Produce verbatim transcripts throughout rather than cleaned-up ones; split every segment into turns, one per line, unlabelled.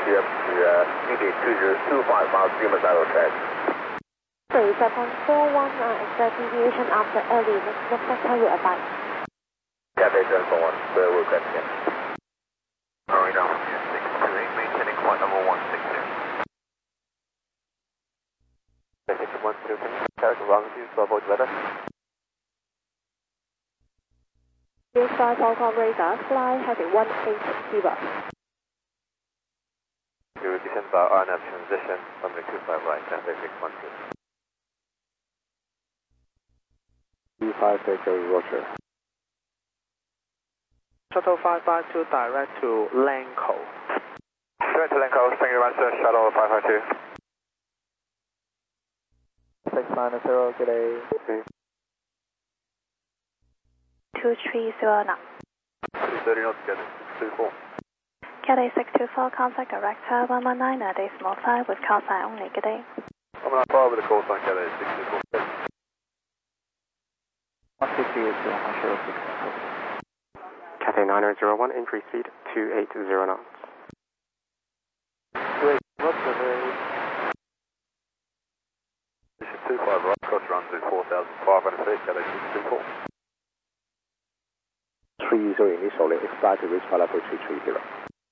up to uh, T D two zero two five miles, Lima Zero track.
three seven four one, uh, exact deviation after early, next sector will advise.
Cathay seven four one, clear will cut again.
Alright, down six two eight, maintaining flight level one six zero.
six one two, charge longitude to avoid weather.
Use five Falcon radar, fly heading one eight zero.
You will descend by R N F transition, runway two five right, Cathay six one two. two five Echo Roger.
Shuttle five five two direct to Lanco.
Direct to Lanco, thank you very much, sir. Shuttle five five two.
six nine zero, good day.
Okay.
two three zero now.
two thirty knots, Cathay six two four.
Cathay six two four, contact director one one nine, uh, decimal five with call sign only, good day.
I'm on fire with a call sign, Cathay six two four.
one six zero two, one zero six.
Cathay nine zero one, increase speed two eight zero knots.
Great, knots, Cathay. Position two five right, cross run to four thousand five hundred feet, Cathay six two four.
three zero initially, expect to reach flight level two three zero.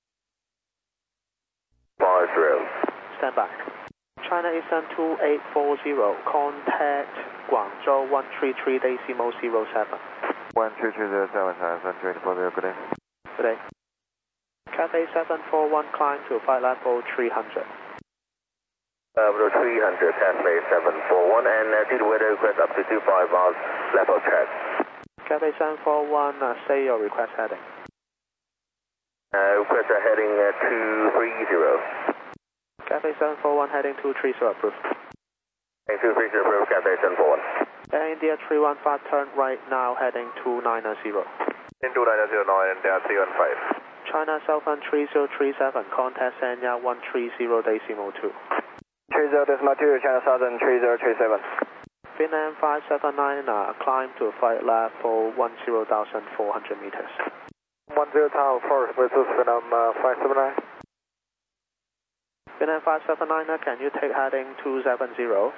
five zero.
Stand by. China Eastern two eight four zero, contact Guangzhou one three three decimal zero seven.
one two three zero seven, one two eight four zero, good day.
Good day. Cathay seven four one, climb to flight level three hundred.
Level three hundred, Cathay seven four one, and uh, due to weather request up to two five miles, level track.
Cathay seven four one, uh, say your request heading.
Uh, request uh, heading uh, two three zero.
Cathay seven four one, heading two three zero, approved.
Heading two three zero, approved, Cathay seven four one.
Air India three one five, turn right now, heading two nine zero.
In two nine zero nine, and down three one five.
China Southern three zero three seven, contact Sanya one three zero decimal two.
three zero decimal two, China Southern three zero three seven.
Vietnam five seven nine, uh, climb to flight level one zero thousand four hundred meters.
one zero Tower four, versus Vietnam uh, five seven nine.
Vietnam five seven nine, uh, can you take heading two seven zero?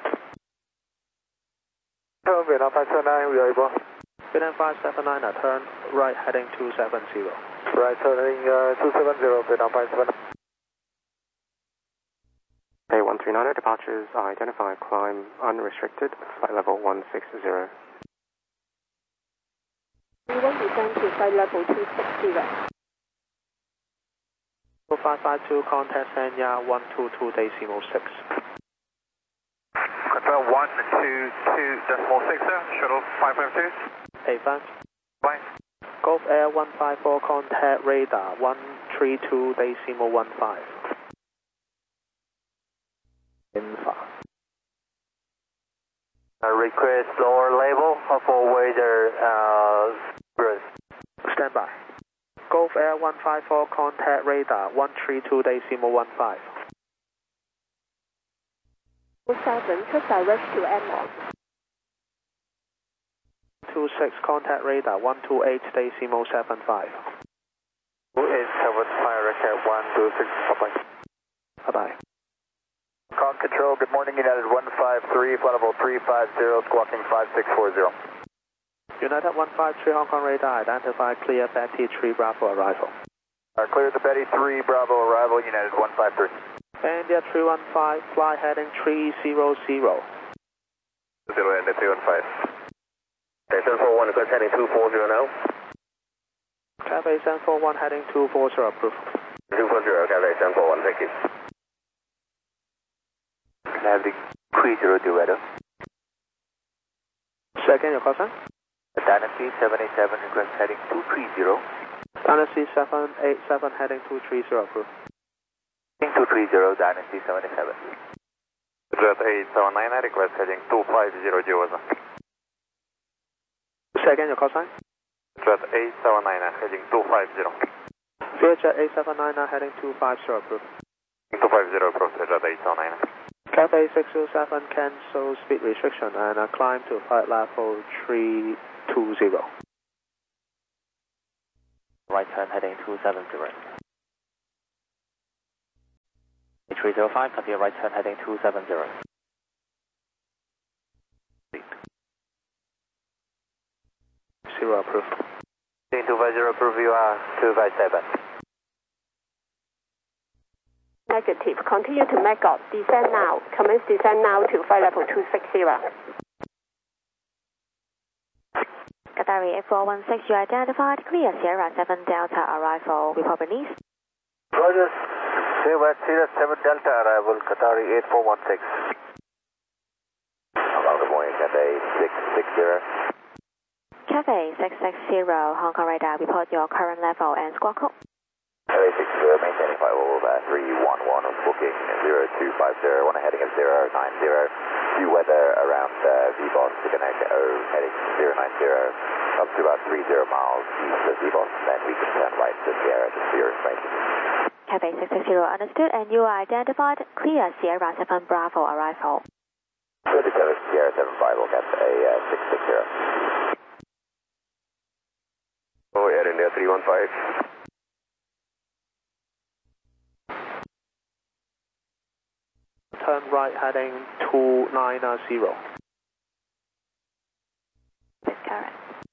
Hello, Vietnam five seven nine, we are able.
Vietnam five seven nine, uh, turn right heading two seven zero.
Right, turning uh, two seven zero, Vietnam five seven.
Cathay one three nine, departures are identified, climb unrestricted, flight level one six zero.
We want to descend to flight level two six zero.
five five two, contact Sanya one two two decimal six.
Confirm one two two decimal six, sir. Shuttle five five two.
Advance.
Bye.
Gulf Air one five four, contact radar one three two decimal one five.
Info.
Uh, request lower level for weather uh, growth.
Stand by. Gulf Air one five four, contact radar one three two decimal one five.
seven, just direct to M one.
two six, contact radar one two eight decimal seven five.
Who is seven fire record one two six, bye-bye.
Bye-bye.
Con control, good morning, United one five three, flight level three five zero, squawking five six four zero.
United one five three, Hong Kong radar, identify clear Betty three Bravo arrival.
Uh, clear the Betty three, Bravo arrival, United one five three.
India three one five, fly heading three zero zero.
Zero and three one five.
seven four one, request heading two four zero now.
Cathay seven four one, heading two four zero, approved.
two four zero, Cathay seven four one, thank you.
Landing three zero to weather.
Second, your call sign?
Dynasty seven eight seven, request heading two three zero.
Dynasty seven eight seven, heading two three zero, approved.
two three zero, Dynasty seven eight seven.
Jet eight seven nine, request heading two five zero, Geoza.
Second, your call sign?
Jet eight seven nine, heading two five zero.
Vietjet eight seven nine, heading two five zero, approved.
two five zero, approved, Jet eight seven nine.
Cathay six zero seven, cancel speed restriction and uh, climb to flight level three two zero.
Right turn heading two seven zero.
three zero five, copy your right turn heading two seven zero.
Zero approved.
two five zero, approve you are two five seven.
Negative. Continue to Magog. Descend now. Commence descend now to flight level two six zero. Qatari eight four one six, you identified. Clear Sierra seven Delta arrival. Report release.
Roger. Sierra seven Delta arrival, Qatari eight four one six.
Hong Kong, good morning, Cathay six six zero.
Cathay six six zero, Hong Kong radar. Report your current level and squawk code.
Cathay six zero, maintaining flight level uh, three one one, booking zero two five zero, one heading of zero nine zero. Due weather around uh, V-Bos to connect O, heading zero nine zero, up to about three zero miles east of V-Bos, and then we can turn right to Sierra to clear information.
Cathay six six zero, understood, and you are identified. Clear Sierra seven Bravo arrival.
Good to go, Sierra seven Bravo, Cathay uh, six six zero. Oh, Air India three one five.
Turn right heading two nine zero.
This current.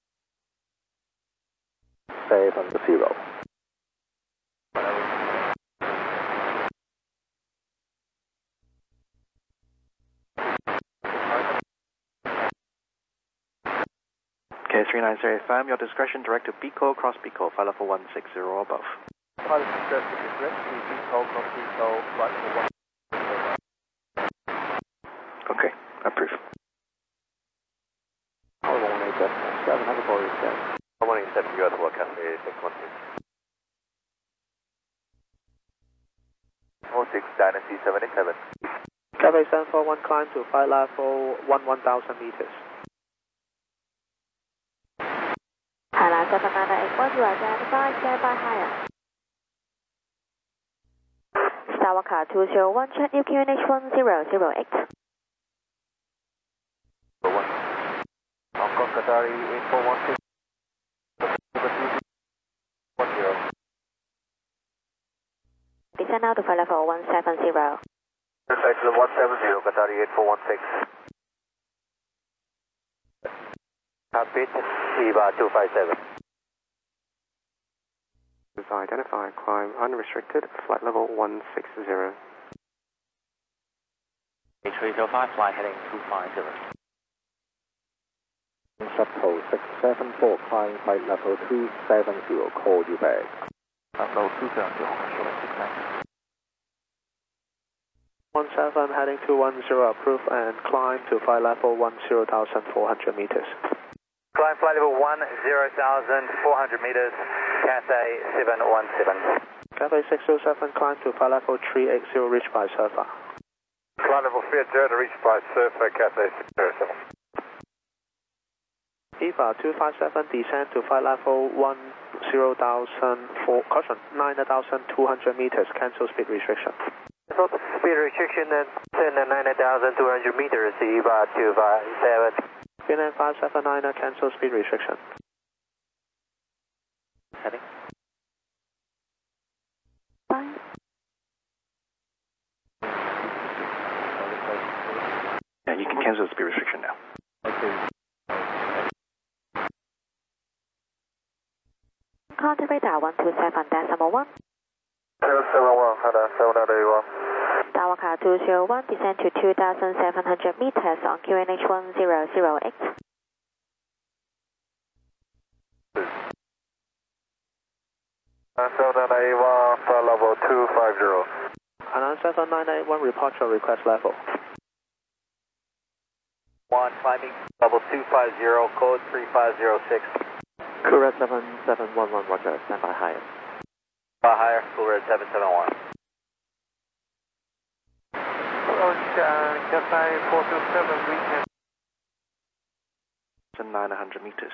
seven zero.
K three nine zero, affirm your discretion, direct to Pico, cross Pico, flight level one six zero above.
Pilot discretion is direct to Pico, cross Pico, flight level one.
Okay, approve.
one eight seven, have a call reset.
one eight seven, you are the work Cathay six one six. oh six, Dynasty seven eight seven.
Cathay seven four one, climb to flight level one one thousand meters.
Highline seven nine eight one, you are identified. Stand by higher. Starwalker two zero one, check U Q N H one zero zero eight.
Hong Kong, Qatari eight four one six. one zero.
Descend now to flight level one seven zero.
Flight level one seven zero, Qatari eight four one six. Rapid, Eva two five seven.
Identify, climb unrestricted, flight level one six zero.
K three zero five, fly heading two five zero.
Shuttle six seven four, climb flight level two seven zero, call you back.
Level two seven zero, control six nine.
one seven heading two one zero, approve, and climb to flight level one zero thousand four hundred meters.
Climb flight level one zero thousand four hundred meters, Cathay seven one seven.
Cathay six zero seven, climb to flight level three eight zero, reached by Surfer.
Flight level three eight zero to reach by Surfer, Cathay six zero seven.
Eva two five seven, descend to flight level one zero thousand four, caution, nine thousand two hundred meters, cancel speed restriction.
Cancel speed restriction and send nine thousand two hundred meters, Eva two five seven.
Finland five seven nine, cancel speed restriction.
Heading.
Bye.
Yeah, you can cancel the speed restriction now.
Okay.
Contact radar one two seven decimal one.
zero seven one, Hada seven eight one.
Starwalker two zero one, descend to two thousand seven hundred meters on Q N H one zero zero eight.
seven eight one, flight level two five zero.
Highline seven nine eight one, report your request level.
one, climbing level two five zero, code three five zero six.
Cool seven seven one one, roger, stand by higher.
Uh, higher, Cool Red seven seven one. Cathay four two seven, weekend.
nine hundred meters.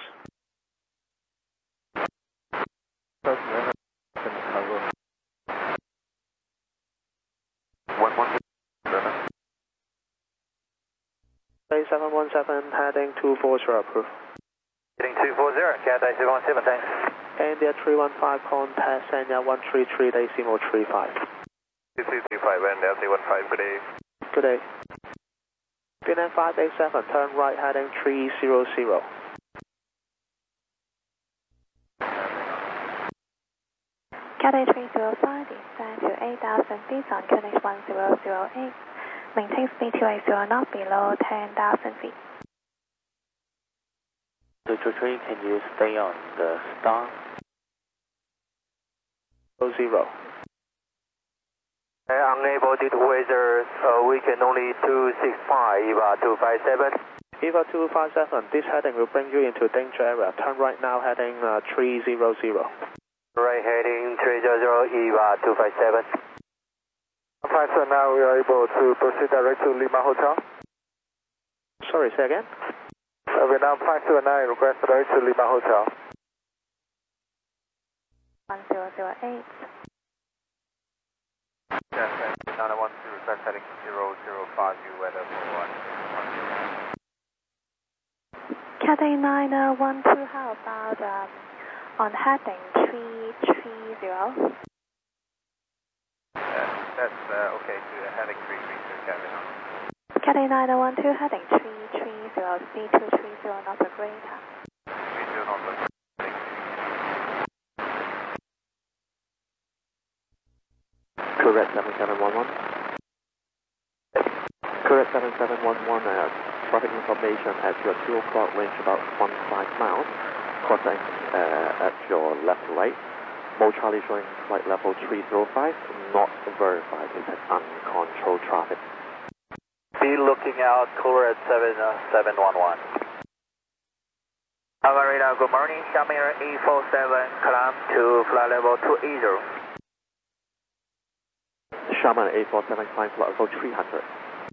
one one
Cathay seven one seven, heading two four zero, approved.
Heading two four zero, Cathay seven one seven, thanks.
India three one five, contact Sanya one three three decimal three five.
two three three five and L C one five, good day.
Good day. V N M five eight seven, turn right heading three zero zero.
Cathay three zero five, descend to eight thousand feet on Q N H one zero zero eight. Maintain speed two eight zero knots below ten thousand feet.
two two three, can you stay on the star?
Zero.
Uh, unable due to weather, uh, we can only two six five, E V A two five seven.
E V A two five seven, this heading will bring you into danger area. Turn right now heading uh, three zero zero.
Right heading three zero zero, E V A two five seven. five seven, now we are able to proceed direct to Lima Hotel.
Sorry, say again?
Uh, Vietnam five seven nine, request direct to Lima Hotel.
one zero zero eight.
Yes, and nine one two, request heading zero zero five, you weather for one.
Cathay nine one two, how about um, on heading three three zero?
Uh, that's uh, okay, to heading three three two, Kevin.
Cathay nine one two, heading three three zero, speed two three zero knots or greater.
three zero knots.
Correct seven seven one one. Correct seven seven one one, uh, traffic information at your two o'clock range about one five miles. Crossing uh, at your left to right. Mo Charlie showing flight level three zero five, not verified. It's an uncontrolled traffic.
Be looking out, cooler at seven seven one one. Amarina, good morning. Xiaomi E four seven, climb to flight level two eighty.
Shaman A four seven, climb flight level three hundred.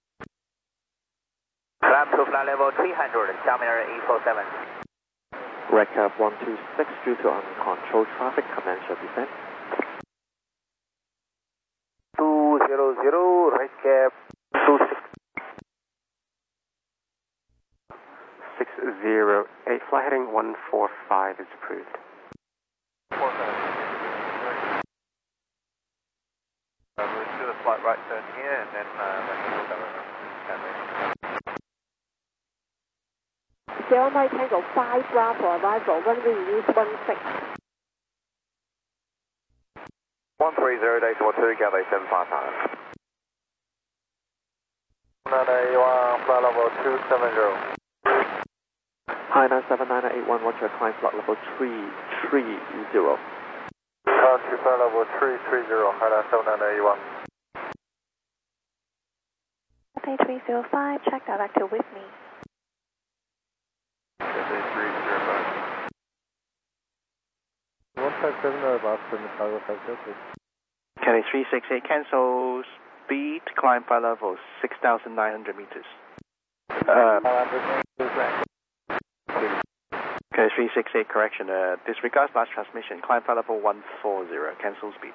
Climb to flight level three hundred, Xiaomi E four seven.
Recap one two six, due to uncontrolled traffic, commence your descent.
two zero zero, recap two six.
six zero eight, flight heading one four five is approved.
four seven. Uh, we'll do a slight right turn here and then uh, let me go down.
Sierra Mike Tango five Bravo arrival, runway use one six.
one three zero, decimal two, Cathay seven five five.
nine one, flight level two seven zero.
Hi nine seven nine eight one, watch your climb flight level three three zero.
Count to flight level three three zero, Hi nine seven nine eight one.
Cathay three zero five, check director with me.
Cathay three zero five.
one five seven are about from the cargo factor, please.
Cathay three six eight, cancel speed, climb flight level six thousand nine hundred meters. Uh, Cathay three six eight, correction, uh, disregards last transmission, climb flight level one four zero, cancel speed.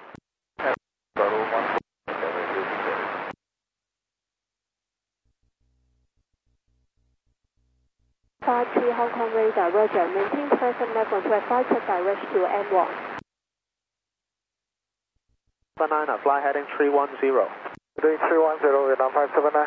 five three Hong Kong radar, roger, maintain present level to advise check direct to M one.
Banana, fly heading three one zero.
Doing three one zero, Vietnam five seven nine.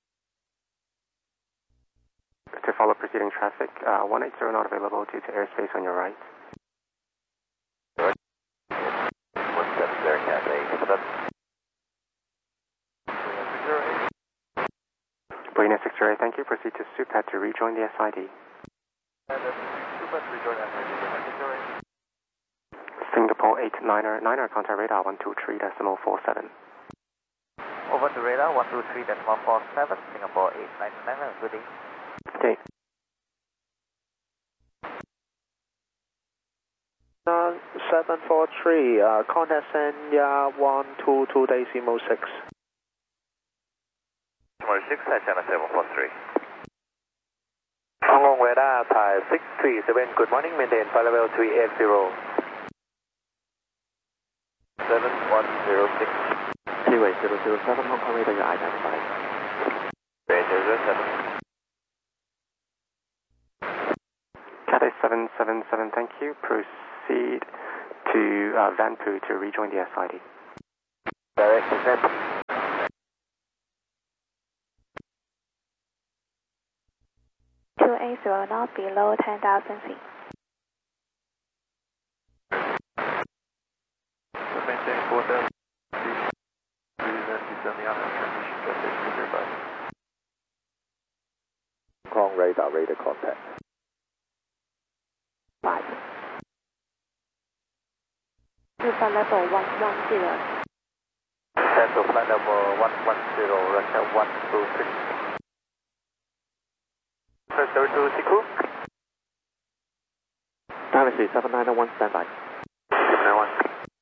To follow proceeding traffic, uh, one eighty not available due to airspace on your right.
one seven zero, Cathay.
Buena six zero eight, thank you. Proceed to Supat to rejoin the S I D. Singapore eight niner, niner, contact radar one two three decimal four seven.
Over to radar one two three decimal four seven, Singapore eight nine nine, good day.
Okay.
Uh, seven four three, uh, contact Sanya one two two decimal six.
Tomorrow six, China seven four three.
Hong Kong radar, Thai six three seven, good morning, maintain flight level three eight zero.
seven one zero six.
Two eight zero zero seven, Hong Kong radar, you identified.
eight zero zero seven.
Cathay seven seven seven, thank you. Proceed to uh, Vanpu to rejoin the S I D.
Direct descent.
two eight zero knot below ten thousand feet.
Maintain four thousand feet. Descend, descend the island transmission, Cathay three zero five.
Hong Kong radar, radar contact.
five. To flight level one one zero.
Descend to flight level one one zero, Russia one two six. First over to Siku.
Galaxy seven nine one standby.
seven nine one.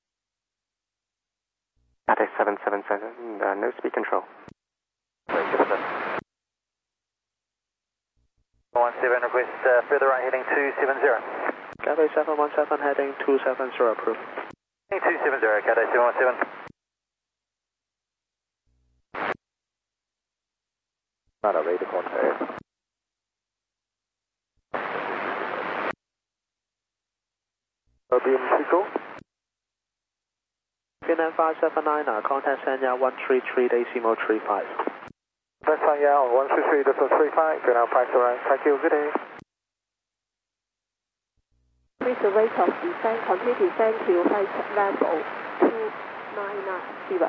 Cathay seven seven seven, uh, no speed control. Wait, give it a one seven, request uh, further right heading two seven zero.
Cathay seven one seven heading two seven zero, approved.
Heading two seven zero, Cathay seven one seven.
Radar, radar contact.
Obium Siku.
Vietnam five seven nine, uh, contact Sanya one three three decimal three five.
That's Sanya on one three three decimal three five, Vietnam five seven nine, thank you, good day.
With the rate of descent, continue descent to flight level two nine nine zero.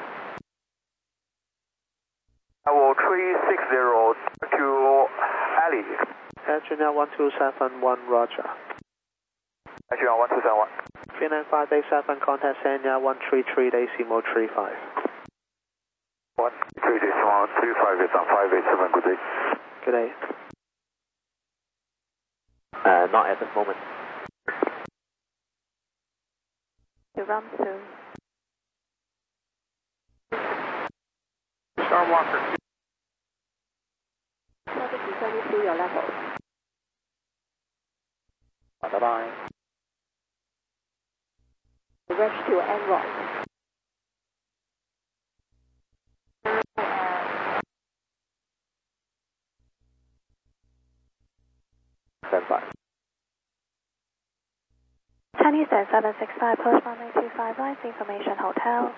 Level three six zero to Ali.
Engineer one two seven one, Roger.
Engineer one two seven one.
Vietnam five eight seven, contact Sanya one three three decimal three five.
one three decimal three five, it's on five eight seven, good day.
Good day.
Uh, not at this moment.
To run soon.
Star Walker two.
Traffic descending to your level.
Bye bye.
Reach to end right.
Stand by.
Chinese and seven six five, post one eight two five, Lines Information Hotel.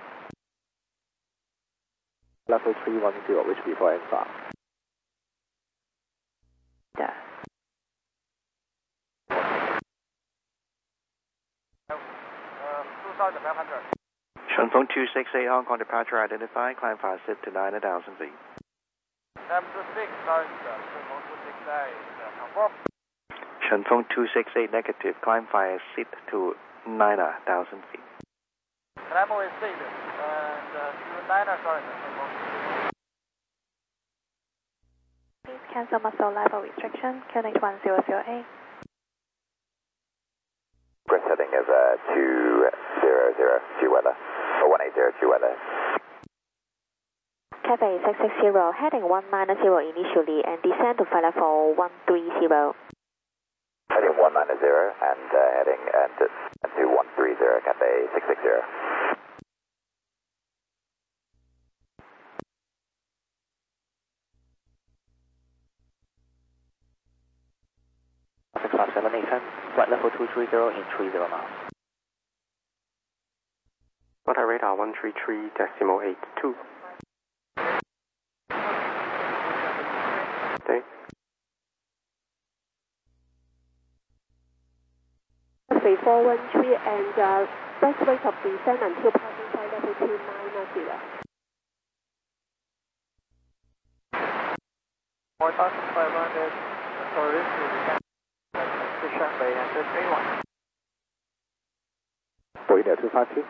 Level three one zero, which before and far.
Yeah.
Shenfeng two six eight, Hong Kong departure identified, climb fast set to nine thousand feet. Shenfeng two six eight negative, climb fire seat to nine thousand feet.
Please cancel muscle level restriction, Q N H one zero zero eight.
Press heading is uh, two zero zero, two weather, or one eight zero, two weather.
Cathay six six zero, heading one nine zero initially and descend to flight level one three zero.
Heading one nine zero and uh, heading uh, to, to one three zero, Cathay six six zero.
six five seven eight ten, flight level two three zero in three zero miles.
Water radar one three three decimal eight two. Day.
three four one three and uh, best rate of descent until passing flight level two nine zero.
four thousand five hundred, sorry, to Shanghai and the three one.
Boeing Air two five two.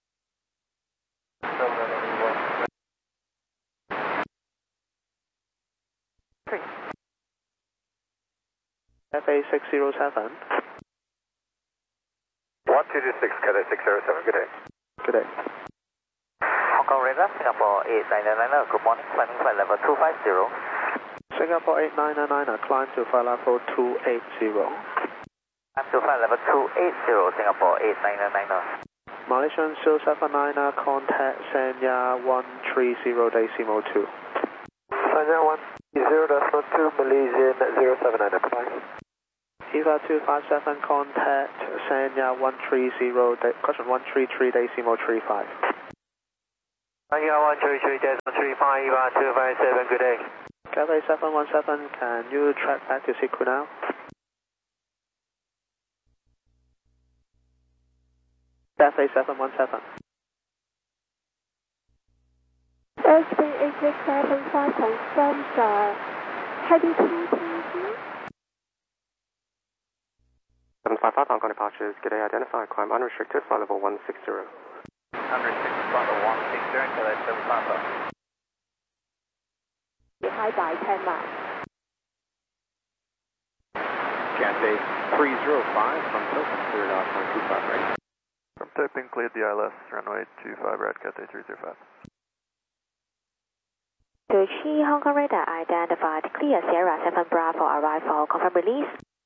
F A six zero seven.
one two two six, Cathay six zero seven, good day.
Good day.
Hong Kong radar, Singapore eight nine nine, good morning, climbing flight level two five zero.
Singapore eight nine nine, climb to flight level two eight zero.
Climb to flight level two eight zero, Singapore eight nine nine.
Malaysian zero seven nine, contact Sanya one three zero decimal two.
Sanya one zero decimal two, Malaysian zero seven nine, goodbye.
Eva two five seven, contact Sanya one three zero, question one three three decimal three five.
one three three, Desmond three five, E V A two five seven, good day.
Cathay seven one seven, can you track back to Siku now? Cathay seven one seven.
S B eight six seven five confirmed, uh, heading to Tennessee.
seven five five, Hong Kong departures, good day, identify, climb unrestricted, flight level one six zero.
Unrestricted flight level one six zero, Cathay seven five five.
High by ten miles.
Cathay three zero five from Tilton, cleared out one two five right.
From Tilton, cleared the I L S, runway two five right, Cathay three zero five.
Tucci, Hong Kong radar identified, clear Sierra seven Bravo, arrival, confirm release.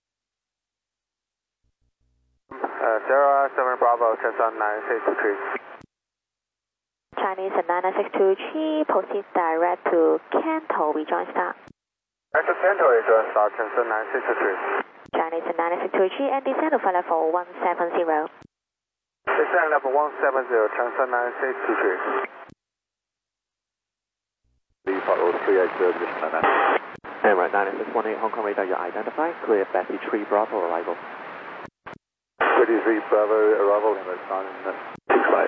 Uh, Sierra seven Bravo, Cessna nine six two three.
Chinese nine nine six two G, proceed direct to Kanto, rejoin start.
Direct to Kanto, rejoin start, Cessna nine six two three.
Chinese nine nine six two G and descend to flight level one seven zero.
Descend level one seven zero, Cessna nine six two three.
The flight level three eight zero, position nine nine.
And right, nine six one eight, Hong Kong radar, you identify, clear Betty three Bravo, arrival.
thirty-three Bravo, arrival, number nine six five.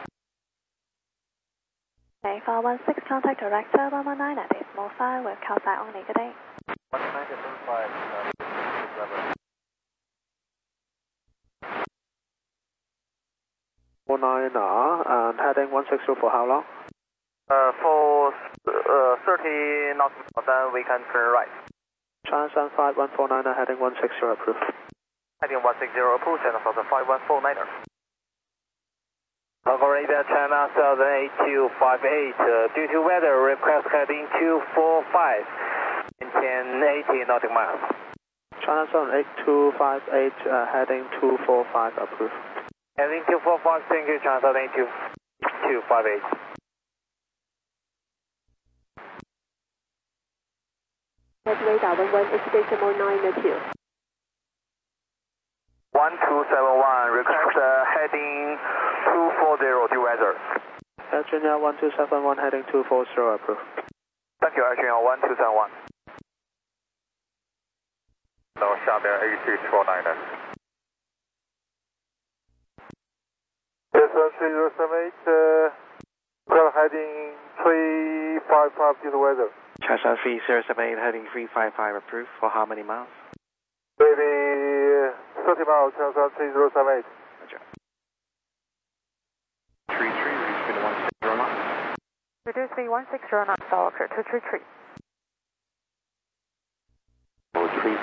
A four one six, contact director one one nine at decimal five with call sign only, good day.
one nine seven five, uh,
four nine R, and heading one six zero for how long?
Uh, for uh, thirty knots, then we can turn right.
China seven five one four nine, heading one six zero approved.
Heading one six zero approved, and for the five one four niner.
Hong Kong radar, China seven eight two five eight, uh, due to weather, request heading two four five, ten eighty nautical miles.
China seven eight two five eight, uh, heading two four five approved.
Heading two four five, thank you, China seven eight two two five eight.
Head radar one one is decimal nine two.
one two seven one, request uh, heading two four zero to weather.
Virginia one two seven one, heading two four zero approved.
Thank you, Virginia one two seven one. No, shot there, eight three four nine.
Yes, one three zero seven eight, uh, call heading three five five to the weather.
China three zero seven eight, heading three five five approved, for how many miles?
Maybe thirty miles, China three zero seven eight.
Roger. three three, reach speed one six zero knots.
Reduce speed one six zero knots, all clear two three three.
Oh, three.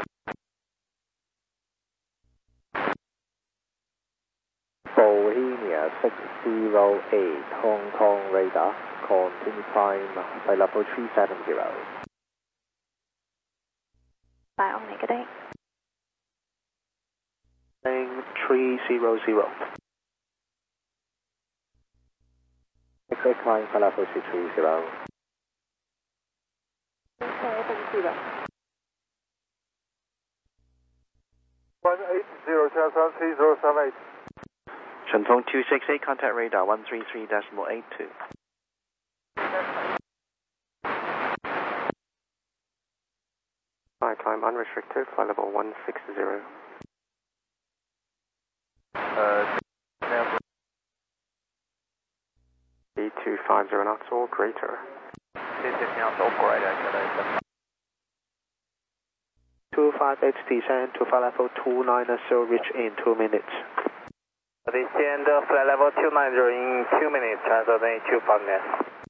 Bohemia six zero eight, Hong Kong radar, continue climb, flight level three seven zero.
Fly only, good day.
Heading three zero zero.
Exit climb, flight level two three zero.
seven zero.
one eight zero, China three zero seven eight.
Shenzhou two six eight, contact radar one three three decimal eight two.
High climb unrestricted, flight level one six zero.
Uh,
B two five zero knots or greater.
fifteen knots operator, Cathay
two five eight, descend to flight level two nine zero, reach in two minutes.
Descend uh, flight level two nine zero in two minutes, China seven eight two five nine.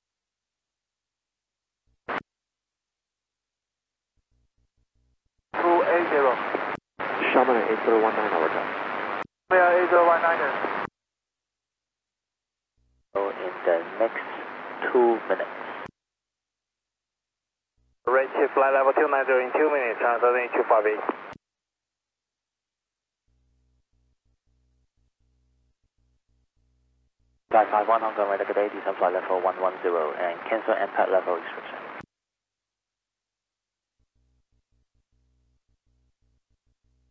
two eight zero.
Shaman eight zero one nine, over time.
We are eight zero one nine.
So in the next two minutes.
Reach flight level two nine zero in two minutes, China seven eight two five eight.
five five one, Hong Kong radar, good day, descend flight level one one zero and cancel impact level restriction.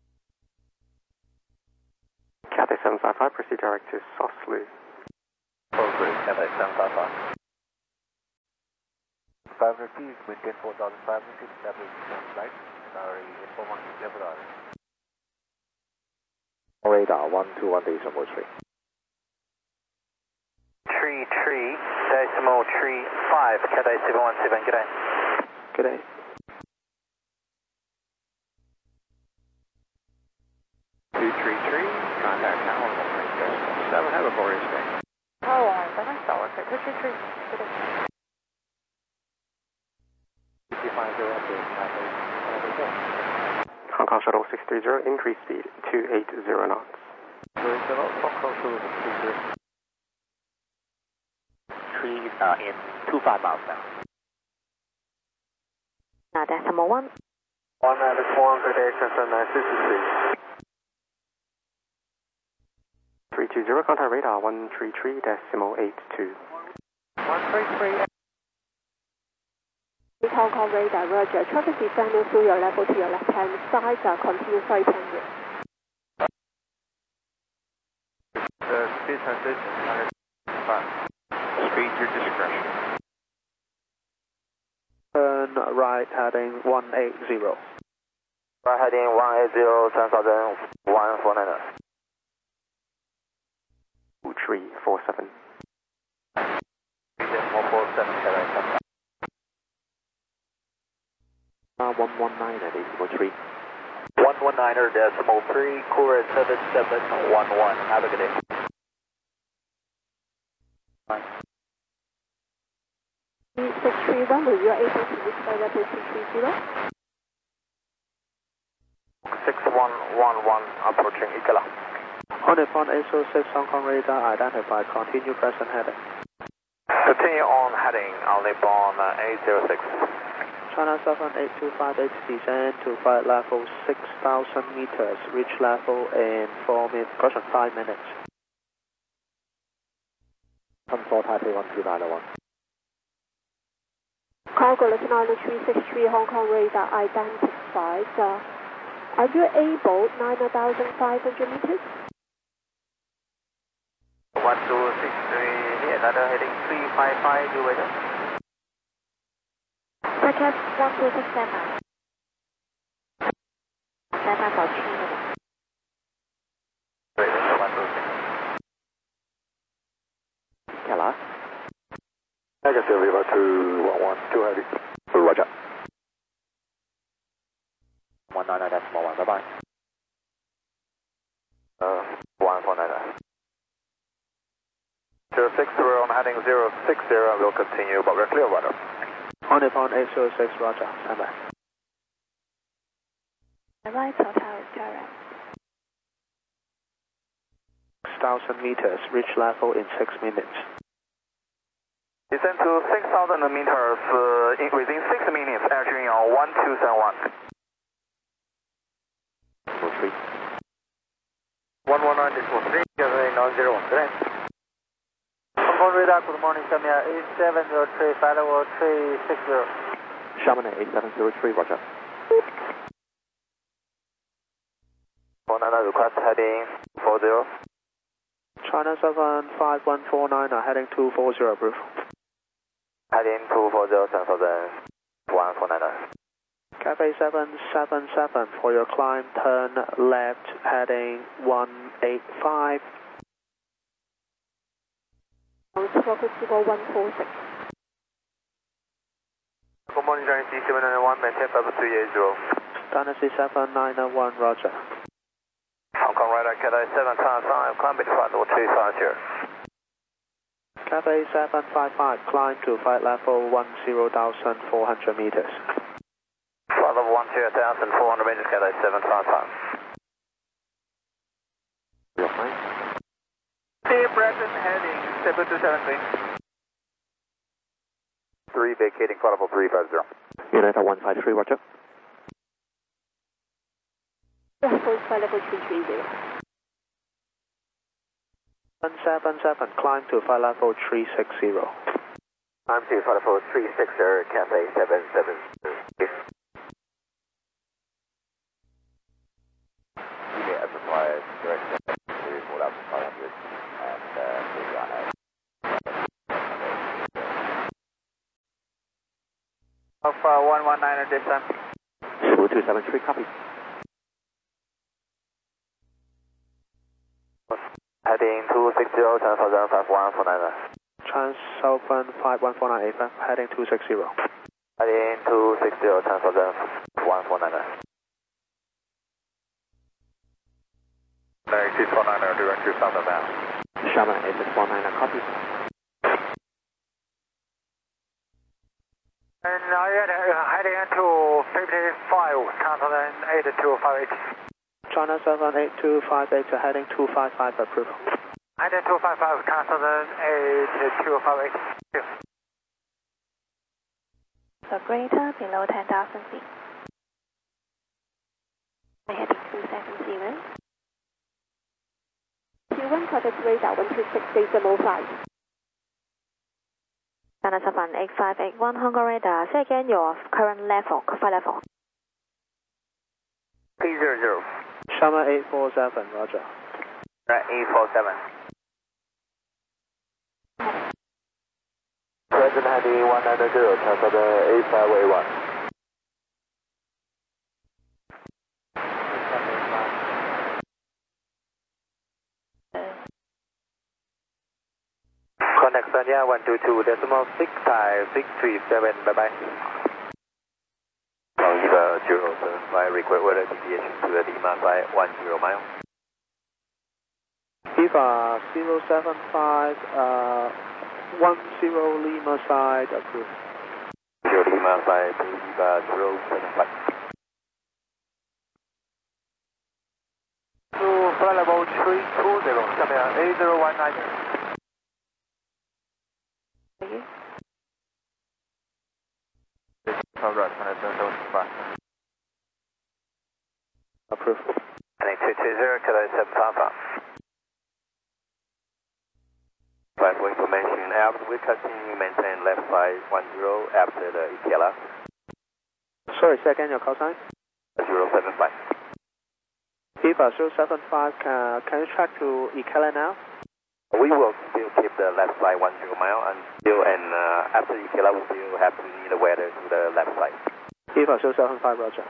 Cathay seven five five, proceed direct to Sosley.
close with Cathay seven five five.
five hundred feet, maintain four thousand five hundred feet, establish flight. Sorry, inform on level order.
Radar one two one decimal three.
Tree, tree, decimal tree five, Cathay seven one seven, good day.
Good day.
two three three, contact tower one three decimal seven, have a glorious day.
Tower one, seven, tower two three three, good day.
five zero update,
Hong Kong Shuttle six three zero, increase speed two eight zero knots.
Hong Kong Shuttle six three zero.
Three uh, in two five miles now.
Now decimal one.
One Alex one, good day, transfer nine sixty-three.
three two zero, contact radar one three three decimal eight two.
one three three.
Hong Kong radar, roger. Traffic descending through your level to your left hand side, uh, continue flight pending.
The speed transition one five. Speed your discretion.
Turn right heading one eight zero.
Right heading one eight zero, seven thousand one four nine.
two three four seven.
one four seven, Cathay.
Uh, one one nine at decimal three.
one one niner decimal three, Courier seven seven one one, have a good day.
six three one, will you able to reach by level two three zero?
six one one one, approaching Ikela.
On the phone eight zero six Hong Kong radar, identified, continue present heading.
Continue on heading, only on eight zero six.
China seven eight two five eight, descend to flight level six thousand meters, reach level in four minutes, caution five minutes.
Control Taipei one two nine one.
Cargo Lieutenant three six three Hong Kong radar identified. Uh, are you able nine thousand five hundred meters?
one two six three, here, another heading three five five, you wait.
Second one two six seven. Seven for three minutes.
Wait, one two six.
Kela.
Negative, River two one one, two heavy.
Roger.
one nine nine decimal one, bye bye.
Uh, one four nine. zero six, we're on heading zero six zero, we'll continue, but we're clear weather.
On the phone eight zero six, roger, stand by.
The right total is correct.
six thousand meters, reach level in six minutes.
Descend to six thousand meters uh, in, within six minutes, entering on one two seven one.
three.
one one nine decimal three, Cathay nine zero one, good day. Hong Kong radar, good morning, Samia eight seven zero three, flight level three six zero.
Chamonix eight seven zero three, roger.
four nine nine request heading four zero.
China seven five one four nine, heading two four zero, approved.
Heading two four zero, seven thousand one four nine.
Cathay seven seven seven, for your climb, turn left, heading one eight five.
one four six.
Good morning, Johnny C seven nine one, maintain five three eight zero.
Dynasty seven nine one, roger.
Hong Kong radar, Cathay seven five five, climb to flight level two five zero.
Cathay seven five five, climb to flight level one zero thousand four hundred meters.
Flight level one zero thousand four hundred meters, Cathay seven five five.
Your fine.
Dear Bretton, heading seven two seven three. three, vacating flight level three five zero.
United one five three, roger.
Flight level three three zero.
one seven seven, climb to flight level three six zero.
I'm to flight level three six zero, Cathay seven seven zero. You get a supply direct to four thousand five hundred and uh, Alpha one one nine at this time.
two two seven three, copy.
Heading two six zero, transfer zone five one four nine.
Transopen five one four nine eight five, heading two six zero.
Heading two six zero, transfer zone one four nine.
eight six four nine, direct to south of that.
Sherman eight six four nine, copy.
And now you're heading into fifty-five, transfer zone eight two five eight.
China seven eight two five eight, heading two five five, approved.
Heading two five five, transfer zone eight two five eight.
So greater below ten thousand feet. Heading two seven zero. Q one project radar one two six decimal five. China seven eight five eight one, Hong Kong radar. Say again your current level, flight level.
three zero zero.
Sharma eight four seven, roger.
Right, eight four seven.
Present heading one nine zero, transfer zone eight five eight one. Contact Sanya one two two decimal six five six three seven, bye bye. Eva zero seven five, request weather deviation to the Lima flight one zero mile.
Eva zero seven five, uh, one zero Lima side, approved.
Zero Lima flight to Eva zero seven five.
To flight level three two zero, 下面 A zero one nine.
Congrats, seven five.
Approved.
Heading two two zero, Kilo seven five five. Flight for information, after we continue maintain left flight one zero after the Ikela.
Sorry, second, your call sign?
zero seven five.
Eva zero seven five, can, can you track to Ikela now?
We will still keep the left flight one zero mile until and uh, after Ikela we will have to need the weather to the left flight.
Eva zero seven five, roger.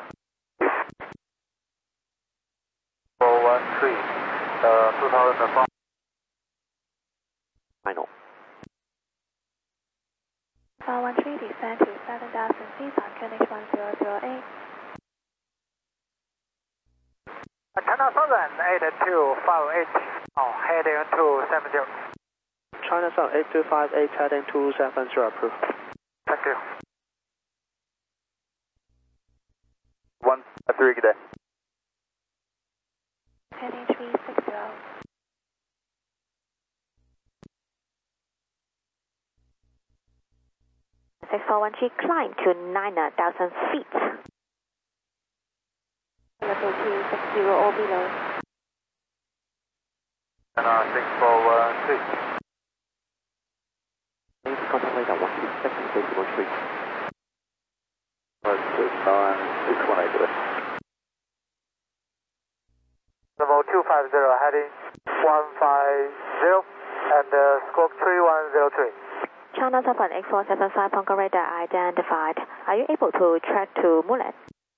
four one three, uh, two thousand four.
Final.
four one three, descend to seven thousand feet on K N H one zero zero eight.
China seven eight two five eight, oh, heading two seven zero.
China seven eight two five eight, heading two seven zero, approved.
Thank you.
One three, good day.
Heading three six zero. six four one three, climb to nine thousand feet. Level two six zero or below.
And uh, six four one three.
Contact radar one two six decimal three.
six one eight, good day.
Level two five zero, heading one five zero, and uh, scope three one zero three.
China seven eight four seven five, Hong Kong radar identified. Are you able to track to Mulet?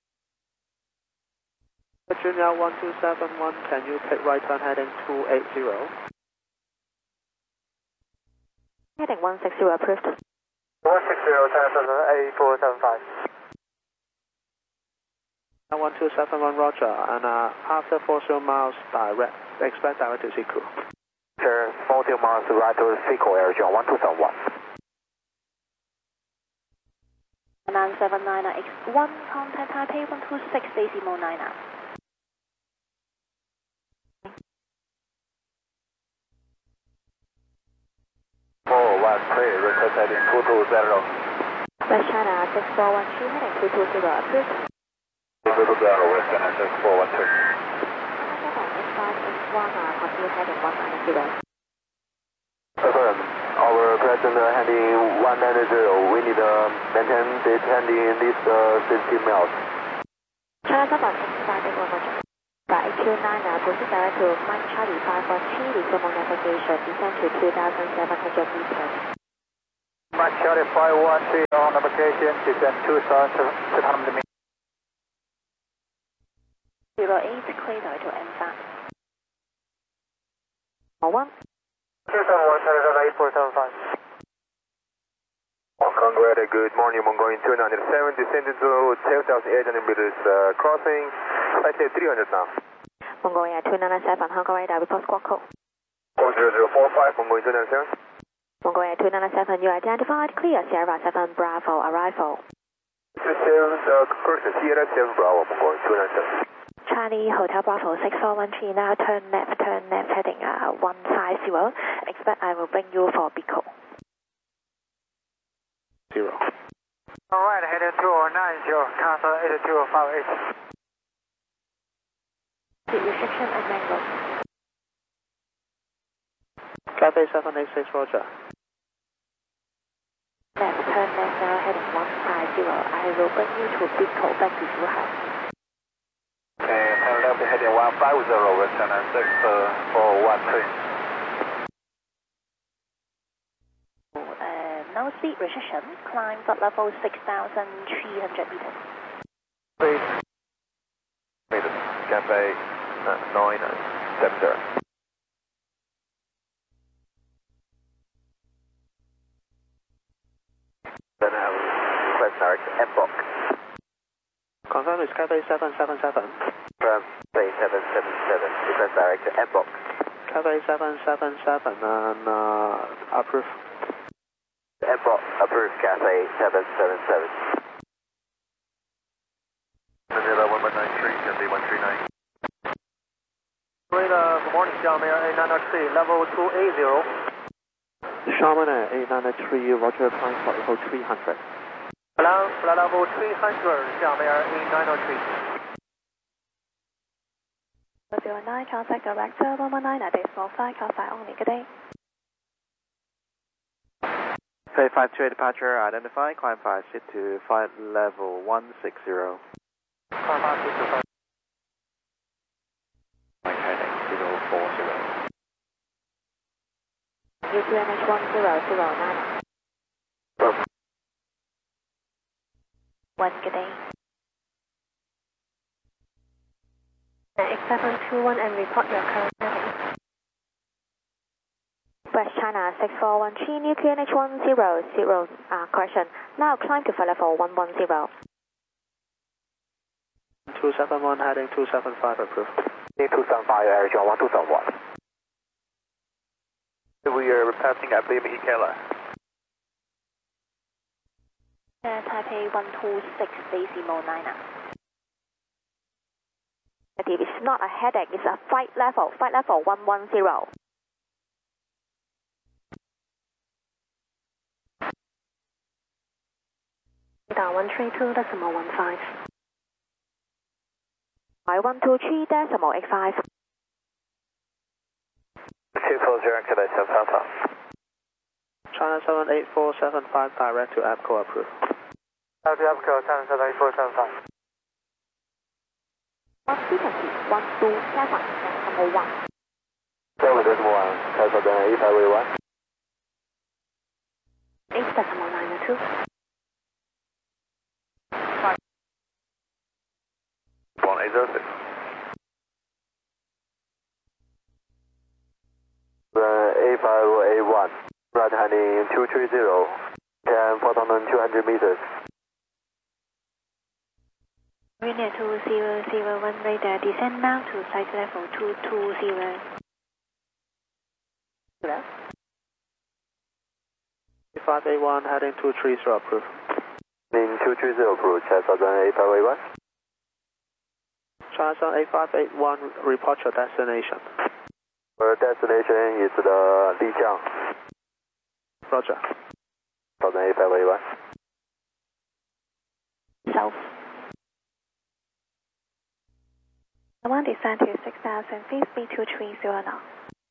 Virginia one two seven one, can you take right turn heading two eight zero?
Heading one six zero, approved.
one six zero, China eight four seven five.
one two seven one, roger, and uh, after forty miles direct, expect direct to Siku.
Sure, forty miles right to Seco Air John one two seven one.
nine seven nine X one, contact Taipei one two six decimal nine.
four one three, request heading two two zero.
West China six four one three, heading two two zero, approved.
two two zero, West China six four one three.
X five X one, uh, continue heading one nine zero.
Affirm. Our present uh, heading one nine zero. We need to uh, maintain this heading in this uh, fifty miles.
China seven X five X one, roger. By Q nine, uh, proceed direct to Mike Charlie five one three, resume navigation, descend to two thousand seven hundred meters.
much. Charlie five one three on application, descend two thousand seven hundred meters.
zero eight, clear to M five. one.
two seven one, eight four seven five.
Congrats, good morning, Mongolian two nine seven, descending to ten thousand eight hundred meters, uh, crossing, I say three hundred now.
Mongolia two nine seven, Hong Kong radar, report squawk code.
four zero zero four five, Mongolian two nine seven.
Mongolia two nine seven, you identified, clear, Sierra seven, Bravo, arrival.
seven, uh, correction, Sierra seven, Bravo, Mongolian two nine seven.
Charlie, Hotel Bravo six four one three, now turn left, turn left, heading uh, one five zero. Expect I will bring you for Bico.
Zero.
Alright, heading two oh nine zero, cancel eight two five eight.
Seat restriction and mango.
Cathay seven eight six, roger.
Left, turn left, now heading one five zero. I will bring you to Bico, back to Wuhan.
Okay, turn left heading one five zero, return six four one three.
No speed restriction, climb at level six thousand three hundred meters.
Please. Meters, Cathay uh, nine seven zero. Then have request direct to M-Box.
Confirm it's Cathay seven seven seven.
From Cathay seven seven seven, request direct to M-Box.
Cathay seven seven seven and uh, approve.
M-Box approved, Cathay seven seven seven. Manila one one nine three, Cathay one three nine.
Radar, good morning, Xiaomi eight nine three, level two eighty.
Sharman Air eight nine three, roger, climb flight level three hundred.
Hello, flight level three hundred, Xiaomi eight nine three.
zero nine, contact director one one nine at decimal flight, call flight only, good day.
Cathay five two eight departure, identify, climb five, sit to flight level one six zero.
Climb five six zero.
Heading zero four zero.
U Q N H one zero zero nine. One, good day. X seven two one and report your current heading. West China six four one three, New Q N H one zero zero, uh, correction. Now climb to flight level one one zero.
two seven one heading two seven five, approved.
two seven five, Air John one two seven one. We are passing, I believe, Ikela.
Uh, Taipei one two six decimal nine. It's not a headache, it's a flight level, flight level one one zero. one three two decimal one five. I one two three decimal eight five.
two four zero, Cathay seven seven five.
China seven eight four seven five, direct to APCO, approved.
Direct to APCO seven seven eight four seven five.
Frequency one two seven decimal one.
seven decimal one, cancel the eight five one.
eight decimal nine two.
one eight zero six. eight five eight one, right heading two three zero, ten four thousand two hundred meters.
Marina two zero zero one radar, descend now to site level two two zero. Hello?
five eight one heading two three zero, approved.
Heading two three zero, approved, China eight five eight one.
China seven eight five eight one, report your destination.
Our destination is the Lijiang.
Roger.
eight five eight one.
South. I want to descend to six thousand feet, speed two three zero now.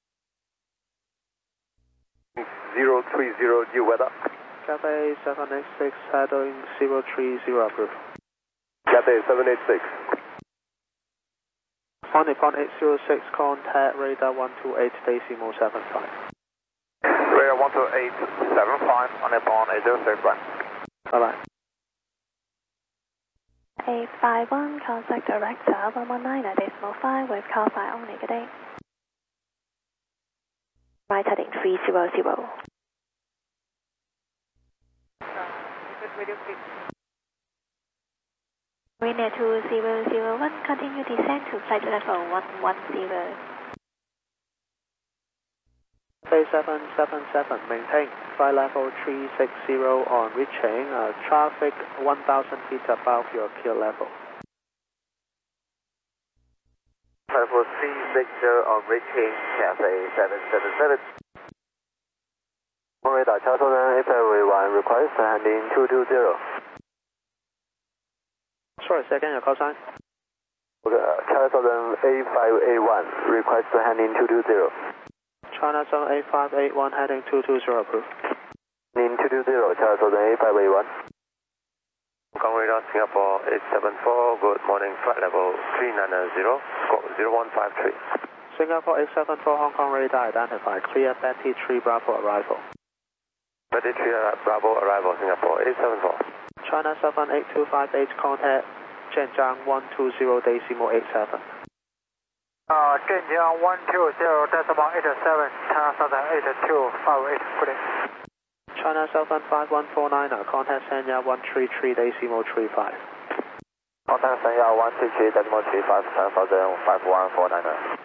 zero three zero, due weather.
Cathay seven eight six heading zero three zero, approved.
Cathay seven eight six.
On Nippon eight zero six, contact radar one two eight decimal seven five.
Radar one two eight seven five on airborne eight zero six one.
Bye bye.
eight five one, contact director one one nine decimal five with call sign only, good day. Right heading three zero zero. Marina two zero zero one, continue descent to flight level one one zero.
Bay seven seven seven, maintain flight level three six zero on reaching uh, traffic one thousand feet above your keel level.
Level three six zero on reaching Cathay seven seven seven. Radar Charles Southern eight five eight one, request landing two two zero.
Sorry, second your call sign.
Okay, Charles Southern eight five eight one, request landing two two zero.
China Southern eight five eight one, heading two two zero, approved.
Landing two two zero, Charles Southern eight five eight one.
Hong Kong Radar Singapore eight seven four, good morning, flight level three nine zero, squawk zero one five three.
Singapore eight seven four, Hong Kong radar identified, clear Betty three Bravo arrival.
Betty three Bravo arrival, Singapore eight seven four.
China seven eight two five eight, contact Zhenjiang one two zero decimal eight seven.
Uh, Zhenjiang one two zero decimal eight seven, China Southern eight two five eight, good day.
China Southern five one four nine, contact Sanya one three three decimal three five.
Contact Sanya one three three decimal three five, China Southern five one four nine.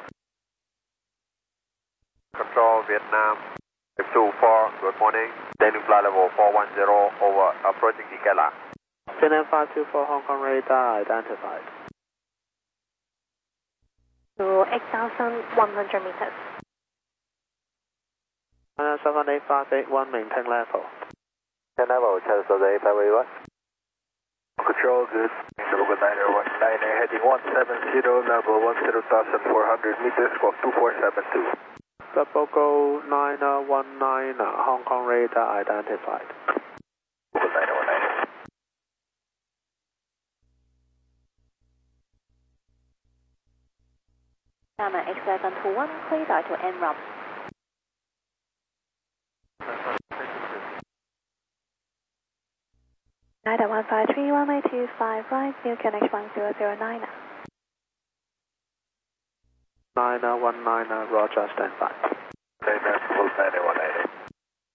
Control Vietnam F two four, good morning, landing flight level four one zero, over, approaching Ikela.
Vietnam five two four, Hong Kong radar identified.
To eight thousand one hundred meters.
China seven eight five eight one, maintain level.
Maintain level, China Southern eight five eight one.
Control, good. Double niner one niner, heading one seven zero, level one zero thousand four hundred meters, squawk two four seven two.
Double go nine one nine, Hong Kong radar identified.
Double niner one niner.
China eight seven two one, clear to en route. Nine one five three one eight two five right, new connection one zero zero nine.
nine one nine, Roger, stand by.
nine one nine.